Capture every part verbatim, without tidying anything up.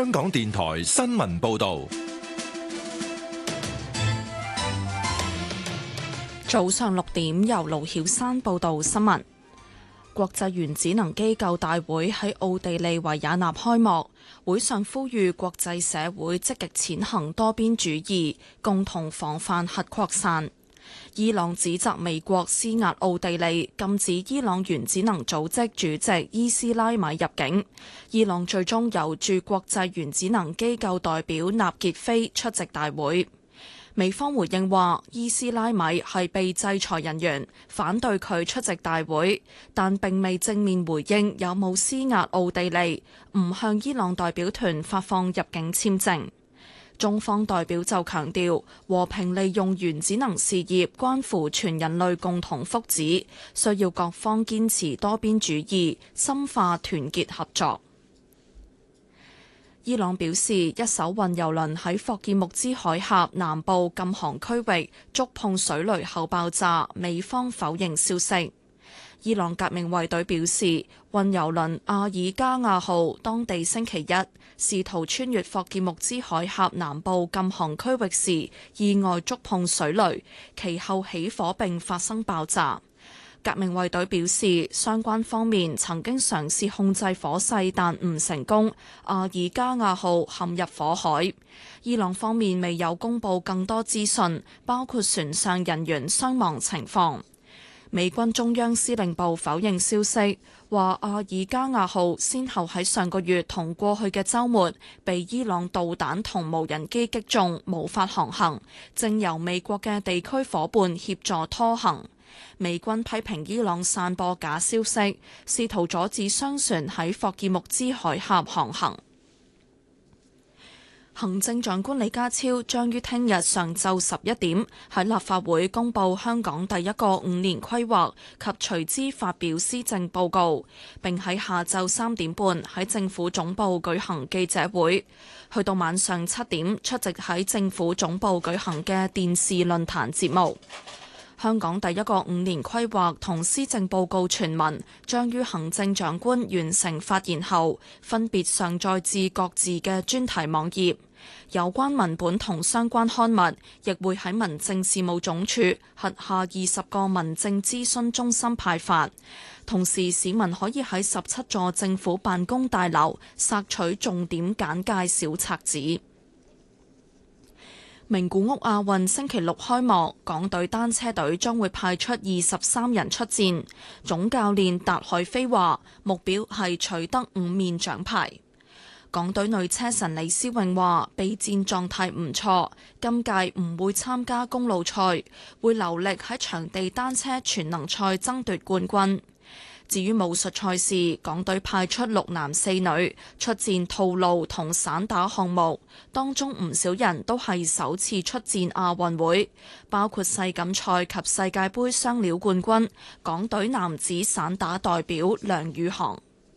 香港電台新聞報道。 早上六點，由盧曉珊報道新聞。國際原子能機構大會喺奧地利維也納開幕，會上呼籲國際社會積極踐行多邊主義，共同防範核擴散。伊朗指責美國施壓奧地利，禁止伊朗原子能組織主席伊斯拉米入境。伊朗最終由駐國際原子能機構代表納傑菲出席大會。美方回應話，伊斯拉米係被制裁人員，反對佢出席大會，但並未正面回應有冇施壓奧地利，唔向伊朗代表團發放入境簽證。中方代表就強調，和平利用原子能事業關乎全人類共同福祉，需要各方堅持多邊主義，深化團結合作。伊朗表示，一艘運油輪喺霍爾木茲海峽南部禁航區域觸碰水雷後爆炸，美方否認消息。伊朗革命衛隊表示，運油輪阿爾加亞號當地星期一試圖穿越霍爾木茲海峽南部禁航區域時，意外觸碰水雷，其後起火並發生爆炸。革命衛隊表示，相關方面曾經嘗試控制火勢，但唔成功。阿爾加亞號陷入火海。伊朗方面未有公布更多資訊，包括船上人員傷亡情況。美軍中央司令部否認消息，話阿爾加亞號先後喺上個月同過去嘅週末被伊朗導彈同無人機擊中，無法航行，正由美國嘅地區夥伴協助拖行。美軍批評伊朗散播假消息，試圖阻止商船喺霍爾木茲海峽航行。行政長官李家超將於聽日上晝十一點喺立法會公布香港第一個五年規劃及隨之發表施政報告，並喺下晝三點半喺政府總部舉行記者會，去到晚上七點出席喺政府總部舉行嘅電視論壇節目。香港第一個五年規劃同施政報告全文將於行政長官完成發言後，分別上載至各自嘅專題網頁。有關文本同相關刊物亦會喺民政事務總署轄下二十個民政諮詢中心派發。同時，市民可以喺十七座政府辦公大樓索取重點簡介小冊子。名古屋亞運星期六開幕，港隊單車隊將會派出二十三人出戰。總教練達海飛話，目標係取得五面獎牌。港隊女車神李思穎話，備戰狀態唔錯，今屆唔會參加公路賽，會留力喺場地單車全能賽爭奪冠軍。至於武術賽事，港隊派出六男四女出戰套路同散打項目，當中唔少人都係首次出戰亞運會，包括世錦賽及世界盃雙料冠軍港隊男子散打代表梁宇航。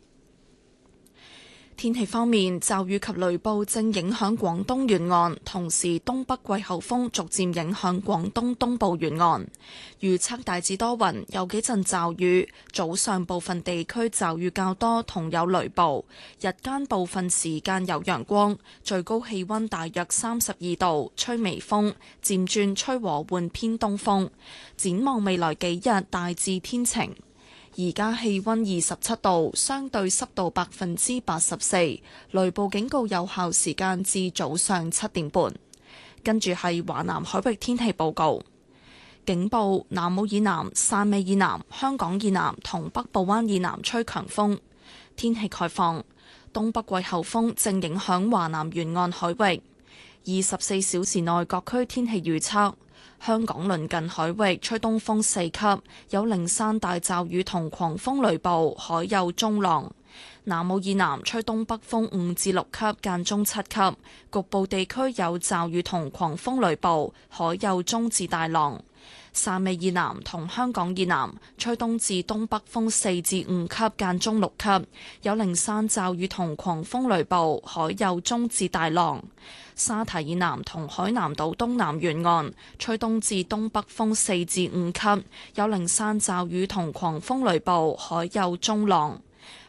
天氣方面，驟雨及雷暴正影響廣東沿岸，同時東北季候風逐漸影響廣東東部沿岸。預測大致多雲，有幾陣驟雨，早上部分地區驟雨較多，同有雷暴。日間部分時間有陽光，最高氣溫大約三十二度，吹微風，漸轉吹和緩偏東風。展望未來幾日，大致天晴。而家氣溫二十七度，相對濕度百分之八十四，雷暴警告有效時間至早上七點半。跟住係華南海域天氣報告，警報：南澳以南、汕尾以南、香港以南同北部灣以南吹強風。天氣概況：東北季候風正影響華南沿岸海域。二十四小時內各區天氣預測。香港鄰近海域吹東風四級，有零散大驟雨同狂風雷暴，海有中浪。南澳以南吹東北風五至六級，間中七級，局部地區有驟雨同狂風雷暴，海有中至大浪。汕尾以南同香港以南吹東至東北風四至五級，間中六級，有零散驟雨同狂風雷暴，海有中至大浪。沙堤以南同海南島東南沿岸吹東至東北風四至五級，有零散驟雨同狂風雷暴，海有中浪。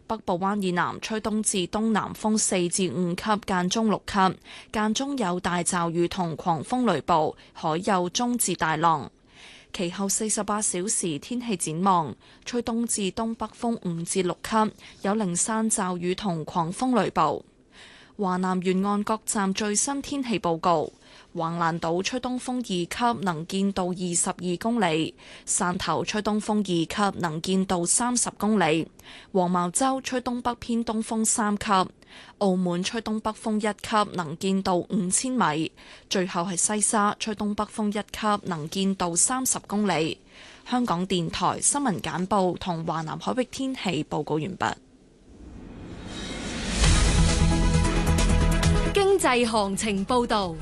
北部灣以南吹東至東南風四至五級，間中六級，間中有大驟雨同狂風雷暴，海有中至大浪。其後四十八小時天氣展望，吹東至東北風五至六級，有零散驟雨同狂風雷暴。華南沿岸各站最新天氣報告：橫瀾島吹東風二級，能見度二十二公里；汕頭吹東風二級，能見度三十公里；黃茅洲吹東北偏東風三級；澳門吹東北風一級，能見度五千米；最後係西沙吹東北風一級，能見度三十公里。香港電台新聞簡報同華南海域天氣報告完畢。 經濟行情報導。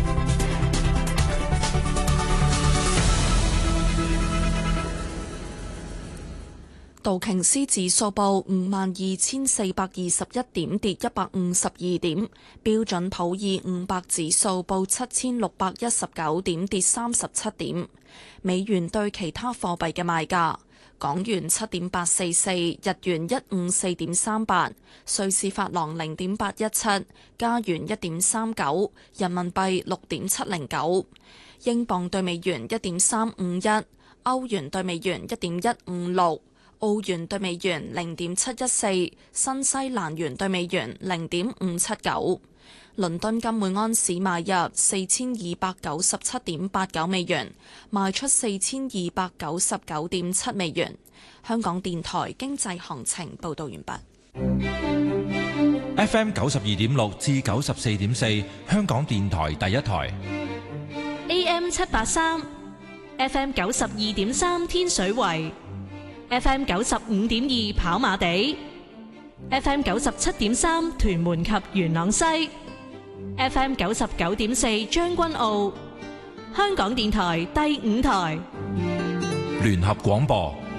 道瓊斯指數報五萬二千四百二十一點，跌一百五十二點。標準普爾五百指數報七千六百一十九點，跌三十七點。美元對其他貨幣嘅賣價：港元七點八四四，日元一五四點三八，瑞士法郎零點八一七，加元一點三九，人民幣六點七零九，英鎊對美元一點三五一，歐元對美元一點一五六。澳元對美元零點七一四，新西蘭元對美元零點五七九。倫敦金每安士買入四千二百九十七點八九美元，賣出四千二百九十九點七美元。香港電台經濟行情報道完畢。 F M 九十二點六至九十四點四，香港電台第一台。 A M 七八三，F M 九十二點三天水圍。F M 九十五點二跑馬地 ，F M 九十七點三屯門及元朗西 ，F M 九十九點四將軍澳，香港電台第五台聯合廣播